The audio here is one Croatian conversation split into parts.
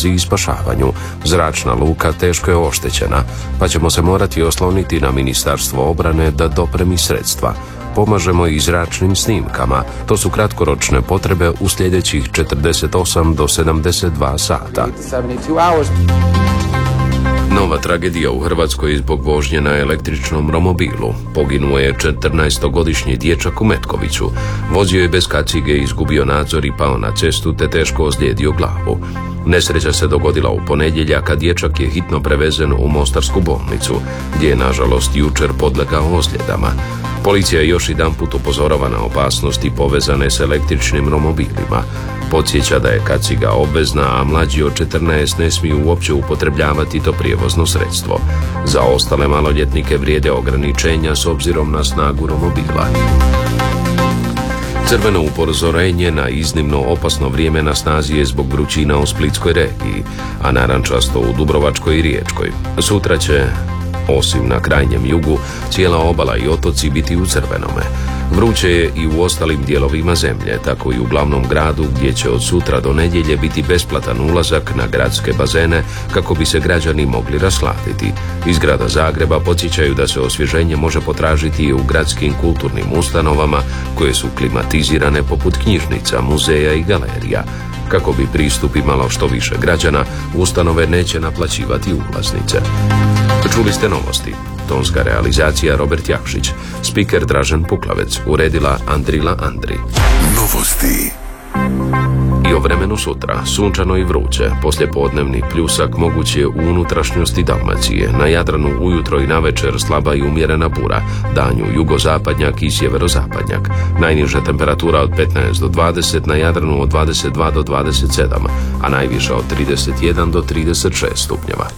trazi i spašavanju. Zračna luka teško je oštećena, pa ćemo se morati osloniti na Ministarstvo obrane da dopremi sredstva. Pomažemo i zračnim snimkama. To su kratkoročne potrebe u sljedećih 48 do 72 sata. Nova tragedija u Hrvatskoj zbog vožnje na električnom romobilu. Poginuo je 14-godišnji dječak u Metkoviću. Vozio je bez kacige, izgubio nadzor i pao na cestu te teško ozlijedio glavu. Nesreća se dogodila u ponedjeljak, a dječak je hitno prevezen u Mostarsku bolnicu, gdje je nažalost jučer podlegao ozljedama. Policija još jedanput upozorava na opasnosti povezane s električnim romobilima. Podsjeća da je kaciga obvezna, a mlađi od 14 ne smiju uopće upotrebljavati to prijevozno sredstvo. Za ostale maloljetnike vrijede ograničenja s obzirom na snagu romobila. Crveno upozorenje na iznimno opasno vrijeme na snazi je zbog vrućina u Splitskoj regiji, a narančasto u Dubrovačkoj i Riječkoj. Sutra će, osim na krajnjem jugu, cijela obala i otoci biti u crvenome. Vruće je i u ostalim dijelovima zemlje, tako i u glavnom gradu, gdje će od sutra do nedjelje biti besplatan ulazak na gradske bazene kako bi se građani mogli rashladiti. Iz grada Zagreba podsjećaju da se osvježenje može potražiti i u gradskim kulturnim ustanovama koje su klimatizirane poput knjižnica, muzeja i galerija. Kako bi pristup imalo što više građana, ustanove neće naplaćivati ulaznice. Čuli ste novosti. Tonska realizacija Robert Jakšić, spiker Dražen Puklavec, uredila Andrila Andri. Novosti. I o vremenu sutra, sunčano i vruće, poslijepodnevni pljusak moguć je u unutrašnjosti Dalmacije, na Jadranu ujutro i navečer slaba i umjerena bura, danju jugozapadnjak i sjeverozapadnjak, najniža temperatura od 15 do 20, na Jadranu od 22 do 27, a najviša od 31 do 36 stupnjeva.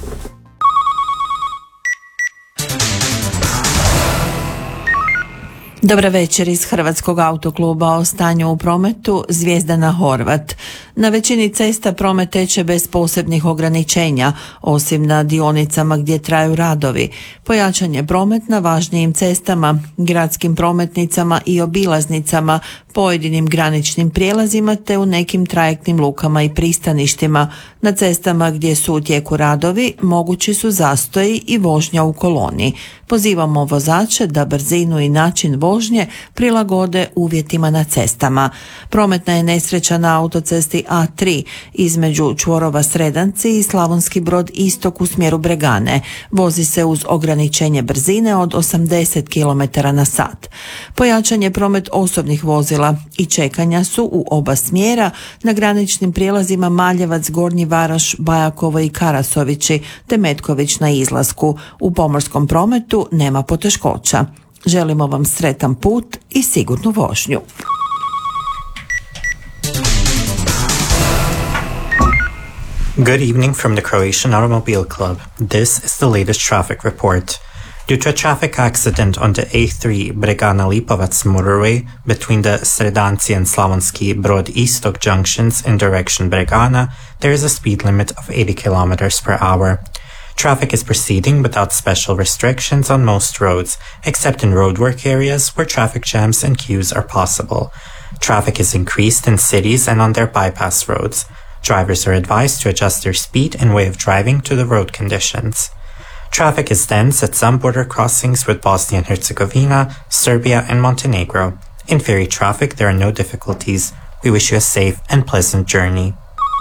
Dobra večer iz Hrvatskog autokluba. O stanju u prometu Zvijezdana Horvat. Na većini cesta promet teče bez posebnih ograničenja, osim na dionicama gdje traju radovi. Pojačan je promet na važnijim cestama, gradskim prometnicama i obilaznicama, pojedinim graničnim prijelazima te u nekim trajektnim lukama i pristaništima. Na cestama gdje su u tijeku radovi mogući su zastoji i vožnja u koloni. Pozivamo vozače da brzinu i način vožnje prilagode uvjetima na cestama. Prometna je nesreća na autocesti A3 između čvorova Sredanci i Slavonski Brod istok u smjeru Bregane. Vozi se uz ograničenje brzine od 80 km na sat. Pojačan je promet osobnih vozila i čekanja su u oba smjera na graničnim prijelazima Maljevac, Gornji Varaš, Bajakovo i Karasovići te Metković na izlasku. U pomorskom prometu nema poteškoća. Želimo vam sretan put i sigurnu vožnju. Good evening from the Croatian Automobile Club. This is the latest traffic report. Due to a traffic accident on the A3 Bregana-Lipovac motorway between the Sredanci and Slavonski Brod Istok junctions in direction Bregana, there is a speed limit of 80 km per hour. Traffic is proceeding without special restrictions on most roads, except in roadwork areas where traffic jams and queues are possible. Traffic is increased in cities and on their bypass roads. Drivers are advised to adjust their speed and way of driving to the road conditions. Traffic is dense at some border crossings with Bosnia and Herzegovina, Serbia and Montenegro. In ferry traffic, there are no difficulties. We wish you a safe and pleasant journey.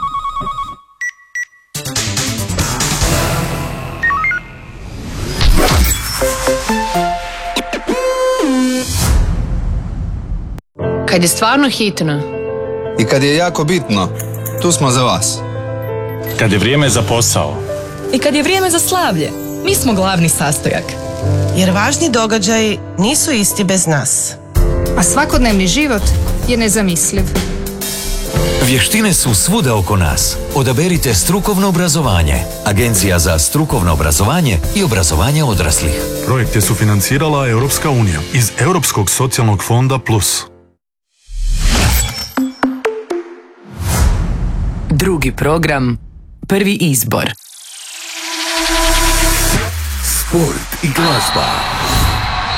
Kad je stvarno hitno i kad je jako bitno, tu smo za vas. Kad je vrijeme za posao i kad je vrijeme za slavlje, mi smo glavni sastojak. Jer važni događaji nisu isti bez nas. A svakodnevni život je nezamisliv. Vještine su svuda oko nas. Odaberite strukovno obrazovanje. Agencija za strukovno obrazovanje i obrazovanje odraslih. Projekt je sufinancirala Europska unija iz Europskog socijalnog fonda Plus. Drugi program, prvi izbor. Sport i glazba.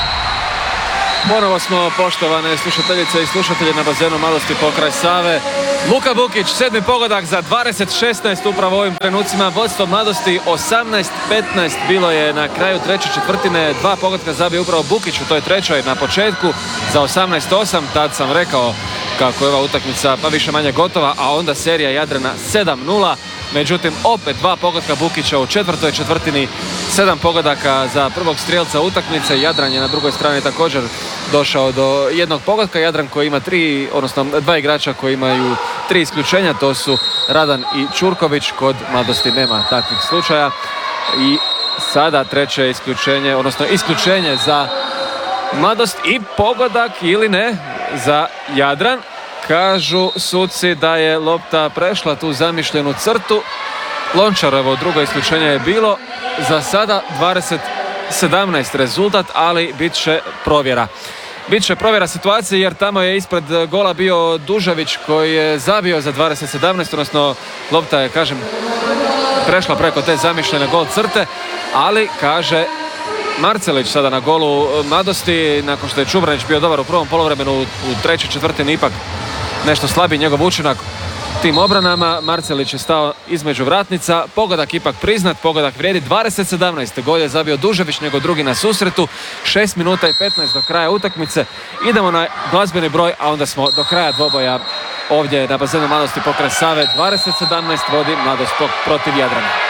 Ponovo smo, poštovane slušateljice i slušatelji, na bazenu Malosti pokraj Save. Luka Bukić, 7. pogodak za 20-16 upravo u ovim trenucima. Vodstvo Mladosti 18-15 bilo je na kraju treće četvrtine. 2 pogotka zabio upravo Bukić u toj trećoj na početku za 18-8. Tad sam rekao kako je ova utakmica pa više manje gotova, a onda serija Jadrana 7-0. Međutim, opet 2 pogotka Bukića u četvrtoj četvrtini, 7 pogodaka za prvog strijelca utakmice. Jadran je na drugoj strani također došao do jednog pogotka. Jadran koji ima 2 igrača koji imaju 3 isključenja, to su Radan i Čurković. Kod Mladosti nema takvih slučaja. I sada treće isključenje, odnosno isključenje za Mladost i pogodak ili ne za Jadran. Kažu suci da je lopta prešla tu zamišljenu crtu. Lončarovo drugo isključenje je bilo. Za sada 20-17 rezultat, ali bit će provjera. Biće provjera situacije jer tamo je ispred gola bio Dužević koji je zabio za 20-17, odnosno lopta je, kažem, prešla preko te zamišljene gol crte, ali kaže Marcelić sada na golu Mladosti, nakon što je Čubranić bio dobar u prvom poluvremenu, u trećoj četvrtini ipak nešto slabiji njegov učinak tim obranama. Marcelić je stao između vratnica, pogodak ipak priznat, pogodak vrijedi 20-17, gol je zabio Dužević, nego drugi na susretu. 6 minuta i 15 do kraja utakmice. Idemo na glazbeni broj, a onda smo do kraja dvoboja ovdje na bazenu Mladosti pokraj Save. 20-17 vodi Mladost protiv Jadrana.